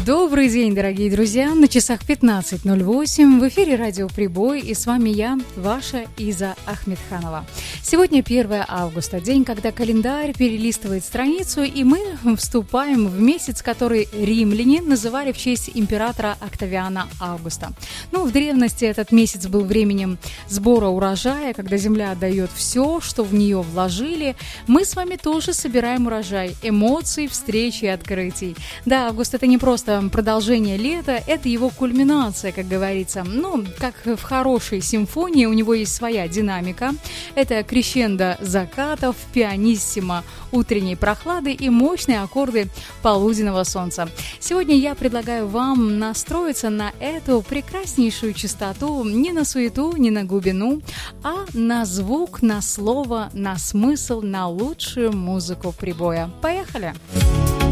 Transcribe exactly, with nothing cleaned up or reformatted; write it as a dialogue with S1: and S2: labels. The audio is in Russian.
S1: Добрый день, дорогие друзья! На часах пятнадцать ноль восемь в эфире радио «Прибой», и с вами я, ваша Иза Ахмедханова. Сегодня первое августа, день, когда календарь перелистывает страницу, и мы вступаем в месяц, который римляне называли в честь императора Октавиана Августа. Ну, в древности этот месяц был временем сбора урожая, когда земля отдает все, что в нее вложили. Мы с вами тоже собираем урожай, эмоций, встреч и открытий. Да, август — это не просто продолжение лета, это его кульминация, как говорится. Ну, как в хорошей симфонии, у него есть своя динамика. Это крещендо закатов, пианиссимо утренней прохлады и мощные аккорды полуденного солнца. Сегодня я предлагаю вам настроиться на эту прекраснейшую частоту, не на суету, не на глубину, а на звук, на слово, на смысл, на лучшую музыку прибоя. Поехали! Поехали!